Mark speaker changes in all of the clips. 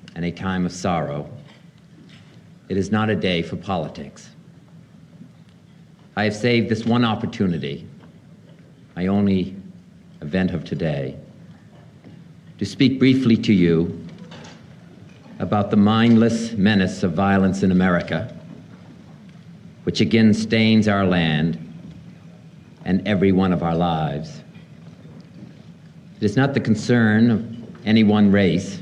Speaker 1: and a time of sorrow. It is not a day for politics. I have saved this one opportunity, my only event of today, to speak briefly to you about the mindless menace of violence in America, which again stains our land and every one of our lives. It is not the concern of any one race.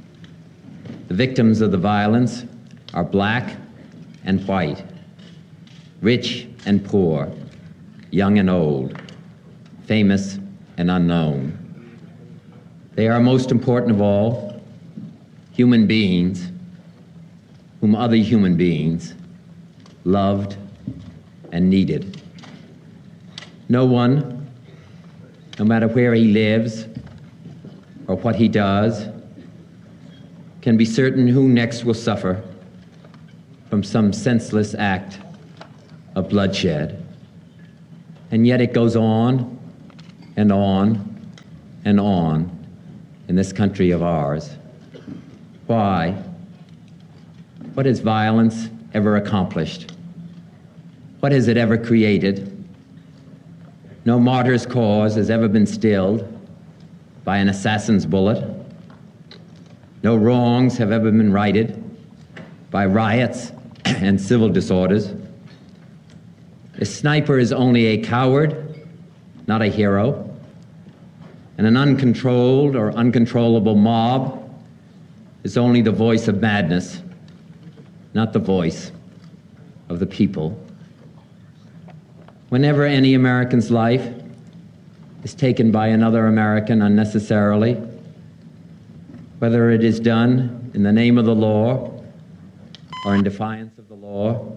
Speaker 1: The victims of the violence are black and white, rich and poor, young and old, famous and unknown. They are, most important of all, human beings whom other human beings loved and needed. No one, no matter where he lives or what he does, can be certain who next will suffer from some senseless act of bloodshed. And yet it goes on and on and on in this country of ours. Why? What has violence ever accomplished? What has it ever created? No martyr's cause has ever been stilled by an assassin's bullet. No wrongs have ever been righted by riots and civil disorders. A sniper is only a coward, not a hero. And an uncontrolled or uncontrollable mob is only the voice of madness, not the voice of the people. Whenever any American's life is taken by another American unnecessarily, whether it is done in the name of the law or in defiance of the law,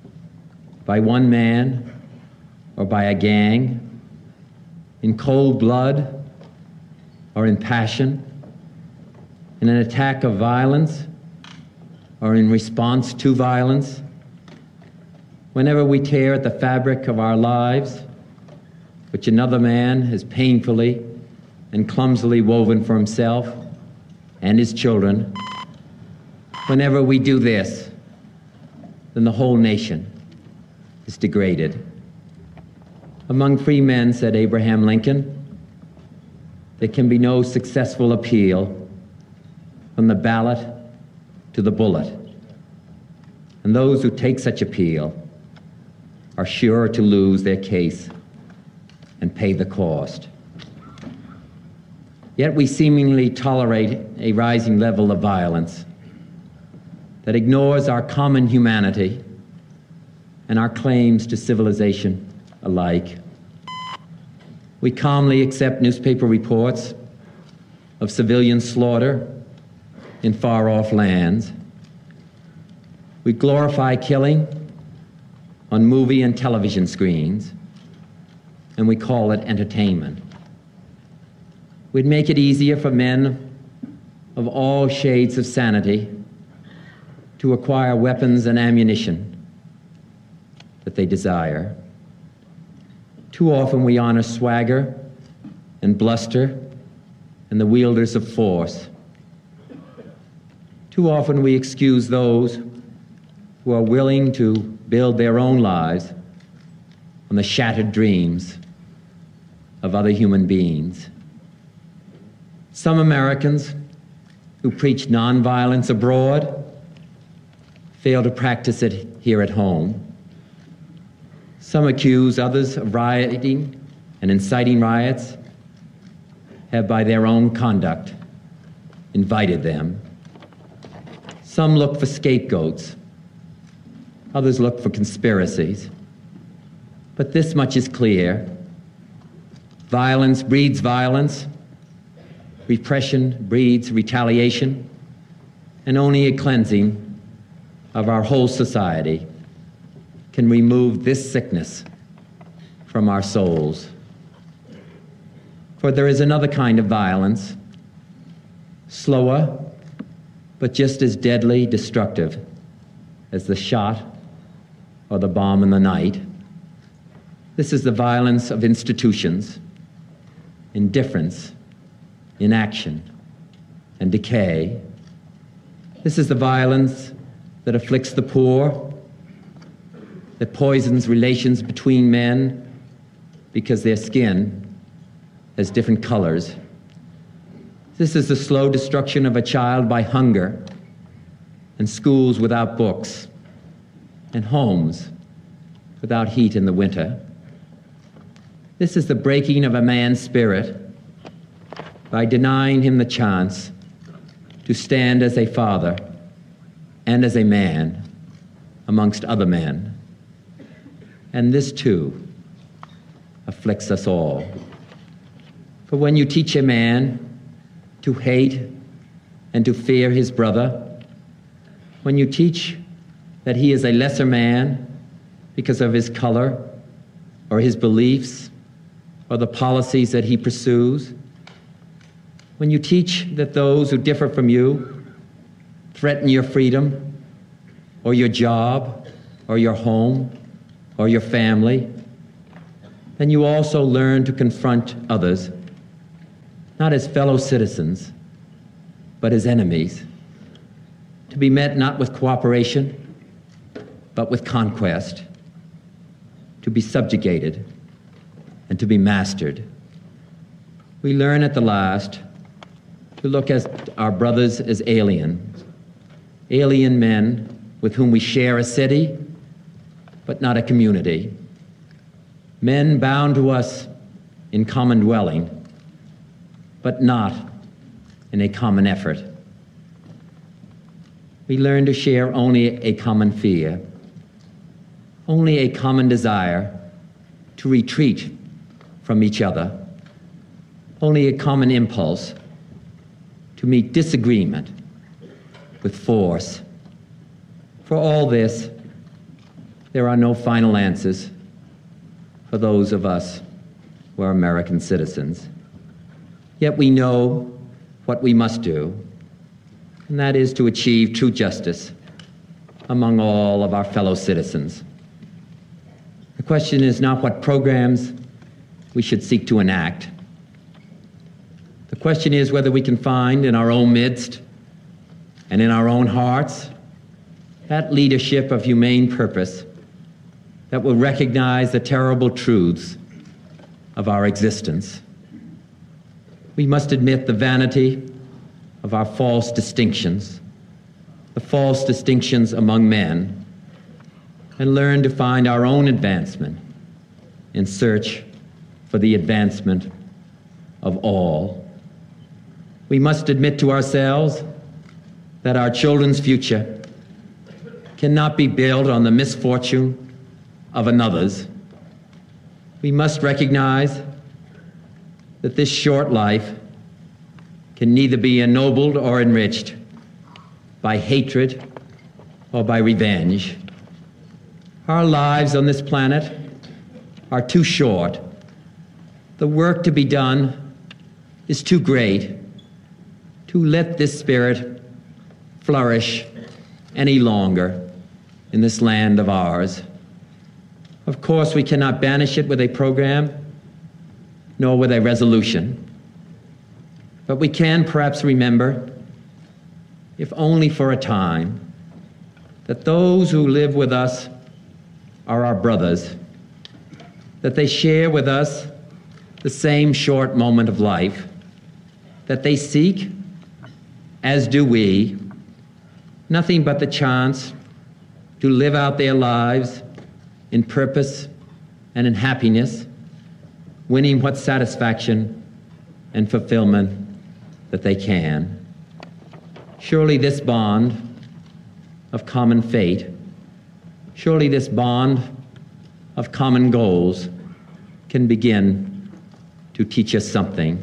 Speaker 1: by one man or by a gang, in cold blood or in passion, in an attack of violence or in response to violence, whenever we tear at the fabric of our lives, which another man has painfully and clumsily woven for himself and his children, whenever we do this, then the whole nation is degraded. Among free men, said Abraham Lincoln, there can be no successful appeal from the ballot to the bullet. And those who take such appeal are sure to lose their case and pay the cost. Yet we seemingly tolerate a rising level of violence that ignores our common humanity and our claims to civilization alike. We calmly accept newspaper reports of civilian slaughter in far-off lands. We glorify killing on movie and television screens, and we call it entertainment. We'd make it easier for men of all shades of sanity to acquire weapons and ammunition that they desire. Too often we honor swagger and bluster and the wielders of force. Too often we excuse those who are willing to build their own lives on the shattered dreams of other human beings. Some Americans who preach nonviolence abroad fail to practice it here at home. Some accuse others of rioting and inciting riots, have by their own conduct invited them. Some look for scapegoats, others look for conspiracies. But this much is clear: violence breeds violence, repression breeds retaliation, and only a cleansing of our whole society can remove this sickness from our souls. For there is another kind of violence, slower, but just as deadly destructive as the shot or the bomb in the night. This is the violence of institutions, indifference, inaction, and decay, This is the violence that afflicts the poor, that poisons relations between men because their skin has different colors. This is the slow destruction of a child by hunger, and schools without books, and homes without heat in the winter. This is the breaking of a man's spirit by denying him the chance to stand as a father and as a man amongst other men. And this too afflicts us all. For when you teach a man to hate and to fear his brother, when you teach that he is a lesser man because of his color or his beliefs or the policies that he pursues, when you teach that those who differ from you threaten your freedom or your job or your home or your family, then you also learn to confront others, not as fellow citizens, but as enemies, to be met not with cooperation, but with conquest, to be subjugated and to be mastered. We learn at the last to look at our brothers as alien men with whom we share a city, but not a community, men bound to us in common dwelling, but not in a common effort. We learn to share only a common fear, only a common desire to retreat from each other, only a common impulse to meet disagreement with force. For all this, there are no final answers for those of us who are American citizens. Yet we know what we must do, and that is to achieve true justice among all of our fellow citizens. The question is not what programs we should seek to enact. The question is whether we can find in our own midst and in our own hearts that leadership of humane purpose that will recognize the terrible truths of our existence. We must admit the vanity of our false distinctions, the false distinctions among men, and learn to find our own advancement in search for the advancement of all. We must admit to ourselves that our children's future cannot be built on the misfortune of another's. We must recognize that this short life can neither be ennobled or enriched by hatred or by revenge. Our lives on this planet are too short. The work to be done is too great to let this spirit flourish any longer in this land of ours. Of course, we cannot banish it with a program, nor with a resolution. But we can perhaps remember, if only for a time, that those who live with us are our brothers, that they share with us the same short moment of life, that they seek, as do we, nothing but the chance to live out their lives in purpose and in happiness, winning what satisfaction and fulfillment that they can. Surely this bond of common fate, surely this bond of common goals can begin to teach us something.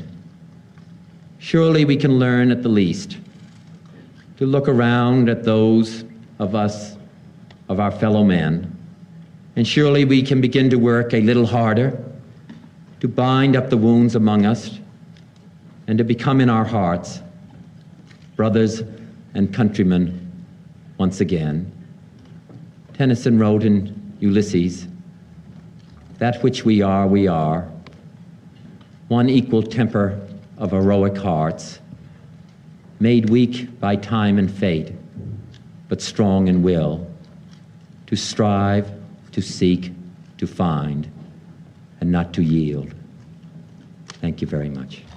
Speaker 1: Surely we can learn at the least to look around at those of us, of our fellow men, and surely we can begin to work a little harder to bind up the wounds among us and to become in our hearts brothers and countrymen once again. Tennyson wrote in Ulysses, "That which we are, one equal temper of heroic hearts, made weak by time and fate, but strong in will, to strive, to seek, to find, and not to yield. Thank you very much.